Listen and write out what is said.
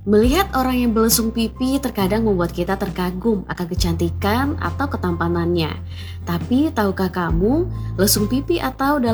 Melihat orang yang belesung pipi terkadang membuat kita terkagum akan kecantikan atau ketampanannya. Tapi tahukah kamu, lesung pipi atau